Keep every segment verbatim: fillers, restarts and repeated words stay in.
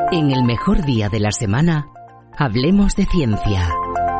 En el mejor día de la semana, hablemos de ciencia.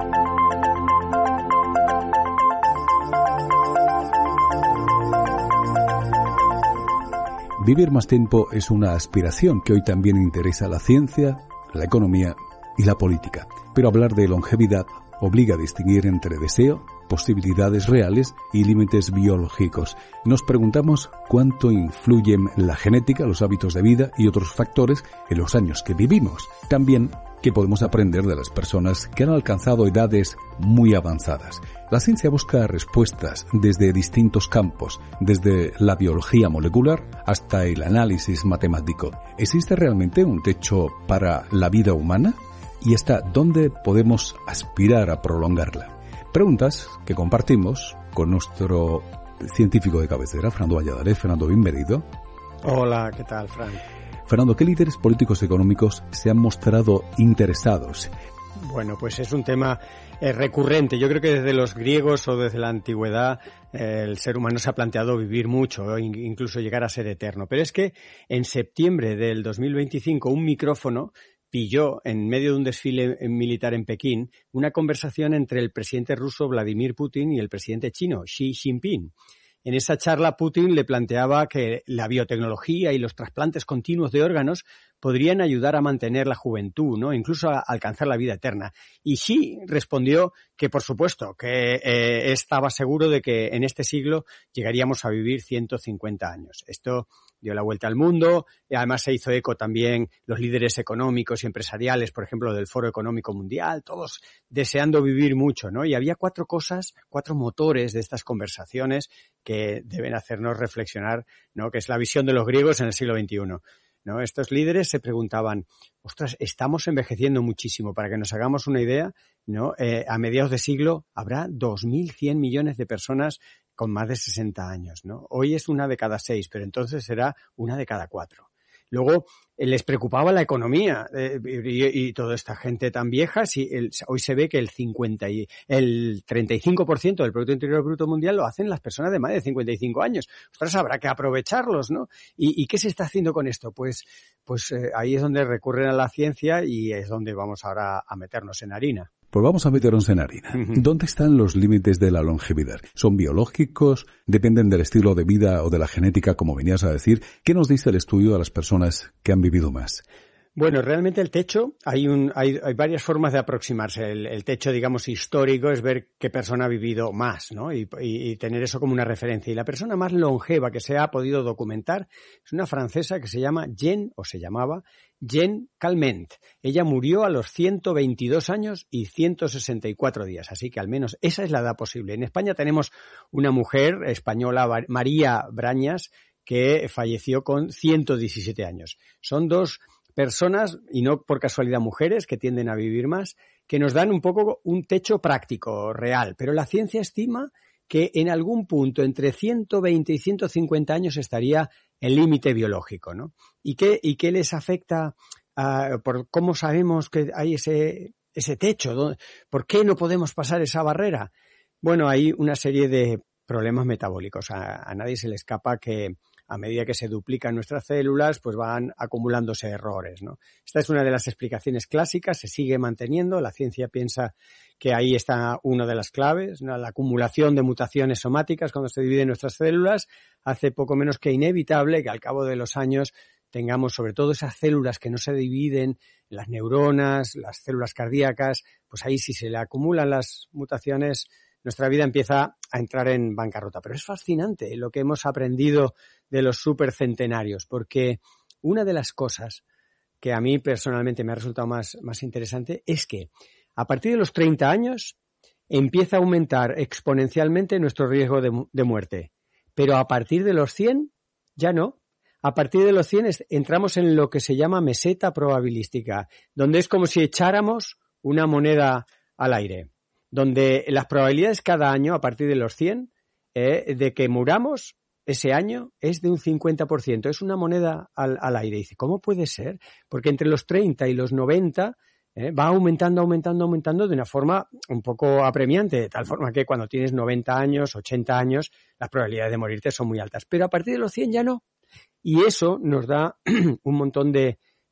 Vivir más tiempo es una aspiración que hoy también interesa a la ciencia, la economía y la política. Pero hablar de longevidad obliga a distinguir entre deseo, posibilidades reales y límites biológicos. Nos preguntamos cuánto influyen la genética, los hábitos de vida y otros factores en los años que vivimos. También qué podemos aprender de las personas que han alcanzado edades muy avanzadas. La ciencia busca respuestas desde distintos campos, desde la biología molecular hasta el análisis matemático. ¿Existe realmente un techo para la vida humana? ¿Y hasta dónde podemos aspirar a prolongarla? Preguntas que compartimos con nuestro científico de cabecera, Fernando Valladares. Fernando, bienvenido. Hola, ¿qué tal, Fran? Fernando, ¿qué líderes políticos económicos se han mostrado interesados? Bueno, pues es un tema eh, recurrente. Yo creo que desde los griegos o desde la antigüedad eh, el ser humano se ha planteado vivir mucho, incluso llegar a ser eterno. Pero es que en septiembre del dos mil veinticinco un micrófono pilló, en medio de un desfile militar en Pekín, una conversación entre el presidente ruso Vladimir Putin y el presidente chino Xi Jinping. En esa charla, Putin le planteaba que la biotecnología y los trasplantes continuos de órganos podrían ayudar a mantener la juventud, ¿no? Incluso a alcanzar la vida eterna. Y Xi respondió que, por supuesto, que eh, estaba seguro de que en este siglo llegaríamos a vivir ciento cincuenta años. Esto dio la vuelta al mundo, y además se hizo eco también los líderes económicos y empresariales, por ejemplo, del Foro Económico Mundial, todos deseando vivir mucho, ¿no? Y había cuatro cosas, cuatro motores de estas conversaciones que deben hacernos reflexionar, ¿no? Que es la visión de los griegos en el siglo veintiuno. ¿No? Estos líderes se preguntaban, ostras, estamos envejeciendo muchísimo. Para que nos hagamos una idea, ¿no? Eh, a mediados de siglo habrá dos mil cien millones de personas con más de sesenta años, ¿no? Hoy es una de cada seis, pero entonces será una de cada cuatro. Luego eh, les preocupaba la economía eh, y, y toda esta gente tan vieja. Si el, hoy se ve que el cincuenta y el treinta y cinco por ciento del Producto Interior Bruto Mundial lo hacen las personas de más de cincuenta y cinco años. Ostras, habrá que aprovecharlos, ¿no? ¿Y, y qué se está haciendo con esto? Pues, pues eh, ahí es donde recurren a la ciencia y es donde vamos ahora a meternos en harina. Pues vamos a meternos en harina. Uh-huh. ¿Dónde están los límites de la longevidad? ¿Son biológicos? ¿Dependen del estilo de vida o de la genética, como venías a decir? ¿Qué nos dice el estudio de las personas que han vivido más? Bueno, realmente el techo, hay un, hay, hay varias formas de aproximarse. El, el techo, digamos, histórico es ver qué persona ha vivido más, ¿no? Y, y, y tener eso como una referencia. Y la persona más longeva que se ha podido documentar es una francesa que se llama Jeanne, o se llamaba, Jeanne Calment. Ella murió a los ciento veintidós años y ciento sesenta y cuatro días, así que al menos esa es la edad posible. En España tenemos una mujer española, María Brañas, que falleció con ciento diecisiete años. Son dos personas, y no por casualidad mujeres, que tienden a vivir más, que nos dan un poco un techo práctico, real. Pero la ciencia estima que en algún punto entre ciento veinte y ciento cincuenta años estaría el límite biológico, ¿no? ¿Y qué, y qué les afecta? Uh, por cómo sabemos que hay ese, ese techo? ¿Por qué no podemos pasar esa barrera? Bueno, hay una serie de problemas metabólicos. A, a nadie se le escapa que a medida que se duplican nuestras células, pues van acumulándose errores, ¿no? Esta es una de las explicaciones clásicas, se sigue manteniendo. La ciencia piensa que ahí está una de las claves, ¿no? La acumulación de mutaciones somáticas cuando se dividen nuestras células hace poco menos que inevitable que al cabo de los años tengamos sobre todo esas células que no se dividen, las neuronas, las células cardíacas, pues ahí si se le acumulan las mutaciones, nuestra vida empieza a entrar en bancarrota. Pero es fascinante lo que hemos aprendido de los supercentenarios, porque una de las cosas que a mí personalmente me ha resultado más, más interesante es que a partir de los treinta años empieza a aumentar exponencialmente nuestro riesgo de, de muerte. Pero a partir de los cien ya no. A partir de los cien entramos en lo que se llama meseta probabilística, donde es como si echáramos una moneda al aire, donde las probabilidades cada año, a partir de los cien, eh, de que muramos ese año es de un cincuenta por ciento. Es una moneda al, al aire. Y dice, ¿cómo puede ser? Porque entre los treinta y los noventa eh, va aumentando, aumentando, aumentando de una forma un poco apremiante, de tal forma que cuando tienes noventa años, ochenta años, las probabilidades de morirte son muy altas. Pero a partir de los cien ya no. Y eso nos da un montón de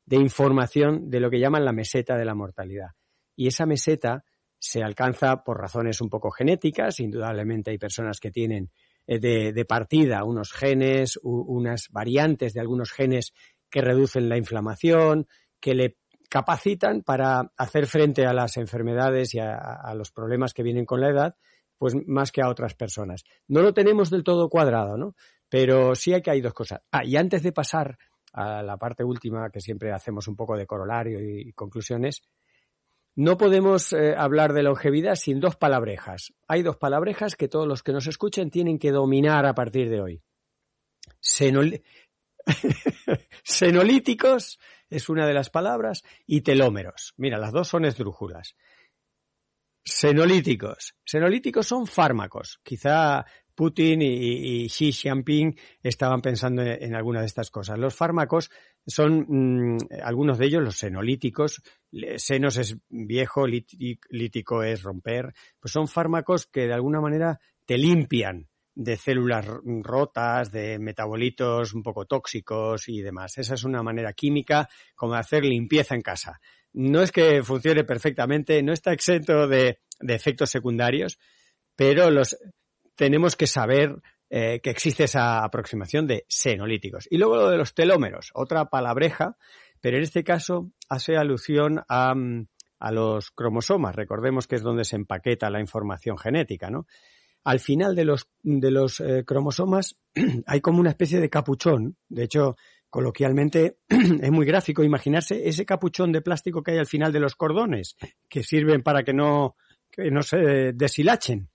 de información de lo que llaman la meseta de la mortalidad. Y esa meseta se alcanza por razones un poco genéticas. Indudablemente hay personas que tienen de, de partida unos genes, u, unas variantes de algunos genes que reducen la inflamación, que le capacitan para hacer frente a las enfermedades y a, a los problemas que vienen con la edad, pues más que a otras personas. No lo tenemos del todo cuadrado, ¿no? Pero sí hay que hay dos cosas. Ah, y antes de pasar a la parte última, que siempre hacemos un poco de corolario y, y conclusiones, no podemos eh, hablar de longevidad sin dos palabrejas. Hay dos palabrejas que todos los que nos escuchen tienen que dominar a partir de hoy. Senol... Senolíticos es una de las palabras y telómeros. Mira, las dos son esdrújulas. Senolíticos. Senolíticos son fármacos. Quizá Putin y, y Xi Jinping estaban pensando en, en alguna de estas cosas. Los fármacos son, mmm, algunos de ellos, los senolíticos, senos es viejo, lítico es romper, pues son fármacos que de alguna manera te limpian de células rotas, de metabolitos un poco tóxicos y demás. Esa es una manera química como de hacer limpieza en casa. No es que funcione perfectamente, no está exento de, de efectos secundarios, pero los tenemos que saber eh, que existe esa aproximación de senolíticos. Y luego lo de los telómeros, otra palabreja, pero en este caso hace alusión a, a los cromosomas. Recordemos que es donde se empaqueta la información genética, ¿no? Al final de los, de los eh, cromosomas hay como una especie de capuchón. De hecho, coloquialmente es muy gráfico imaginarse ese capuchón de plástico que hay al final de los cordones, que sirven para que no, que no se deshilachen.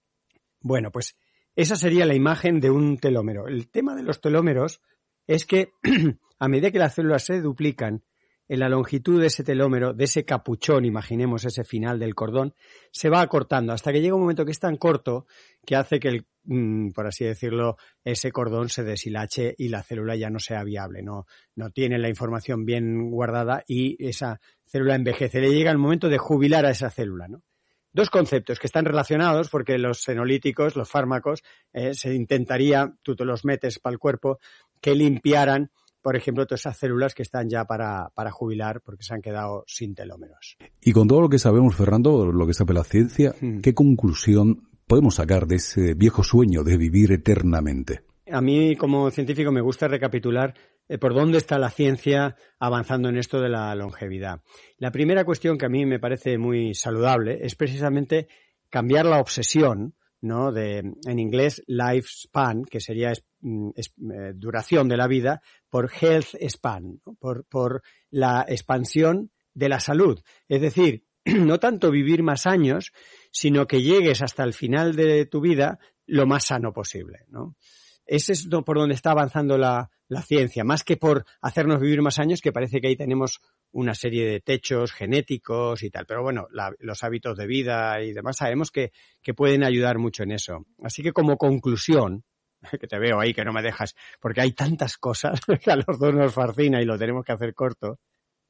Bueno, pues esa sería la imagen de un telómero. El tema de los telómeros es que a medida que las células se duplican, en la longitud de ese telómero, de ese capuchón, imaginemos ese final del cordón, se va acortando hasta que llega un momento que es tan corto que hace que, el, mmm, por así decirlo, ese cordón se deshilache y la célula ya no sea viable, no, no tiene la información bien guardada y esa célula envejece. Le llega el momento de jubilar a esa célula, ¿no? Dos conceptos que están relacionados porque los senolíticos, los fármacos, eh, se intentaría, tú te los metes para el cuerpo, que limpiaran, por ejemplo, todas esas células que están ya para, para jubilar porque se han quedado sin telómeros. Y con todo lo que sabemos, Fernando, lo que sabe la ciencia, hmm. ¿qué conclusión podemos sacar de ese viejo sueño de vivir eternamente? A mí, como científico, me gusta recapitular eh, por dónde está la ciencia avanzando en esto de la longevidad. La primera cuestión que a mí me parece muy saludable es precisamente cambiar la obsesión, ¿no? De, en inglés, lifespan, que sería es, es, eh, duración de la vida, por health span, ¿no? por, por la expansión de la salud. Es decir, no tanto vivir más años, sino que llegues hasta el final de tu vida lo más sano posible, ¿no? Ese es por donde está avanzando la, la ciencia, más que por hacernos vivir más años, que parece que ahí tenemos una serie de techos genéticos y tal. Pero bueno, la, los hábitos de vida y demás sabemos que, que pueden ayudar mucho en eso. Así que como conclusión, que te veo ahí que no me dejas, porque hay tantas cosas que a los dos nos fascina y lo tenemos que hacer corto,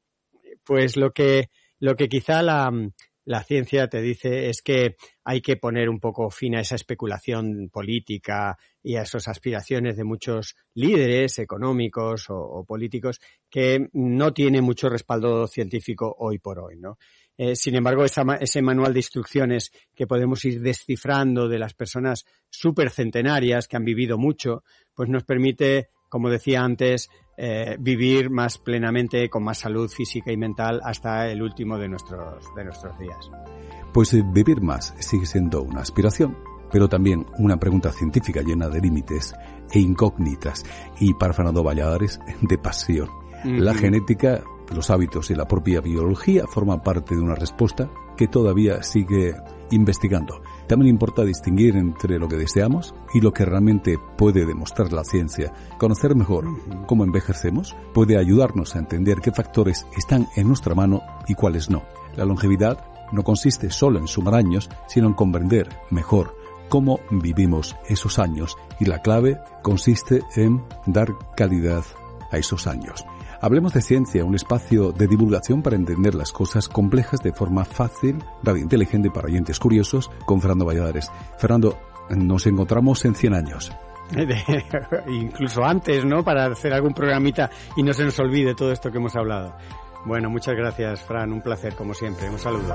pues lo que, lo que quizá la... La ciencia te dice es que hay que poner un poco fin a esa especulación política y a esas aspiraciones de muchos líderes económicos o, o políticos que no tiene mucho respaldo científico hoy por hoy, ¿no? Eh, sin embargo, esa, ese manual de instrucciones que podemos ir descifrando de las personas supercentenarias que han vivido mucho, pues nos permite, como decía antes, eh, vivir más plenamente, con más salud física y mental hasta el último de nuestros, de nuestros días. Pues eh, vivir más sigue siendo una aspiración, pero también una pregunta científica llena de límites e incógnitas y, para Fernando Valladares, de pasión. Mm-hmm. La genética, los hábitos y la propia biología forman parte de una respuesta que todavía sigue investigando. También importa distinguir entre lo que deseamos y lo que realmente puede demostrar la ciencia. Conocer mejor cómo envejecemos puede ayudarnos a entender qué factores están en nuestra mano y cuáles no. La longevidad no consiste solo en sumar años, sino en comprender mejor cómo vivimos esos años, y la clave consiste en dar calidad a esos años. Hablemos de Ciencia, un espacio de divulgación para entender las cosas complejas de forma fácil, radio inteligente para oyentes curiosos, con Fernando Valladares. Fernando, nos encontramos en cien años. De, incluso antes, ¿no? Para hacer algún programita y no se nos olvide todo esto que hemos hablado. Bueno, muchas gracias, Fran, un placer como siempre. Un saludo.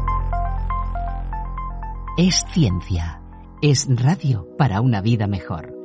Es ciencia, es radio para una vida mejor.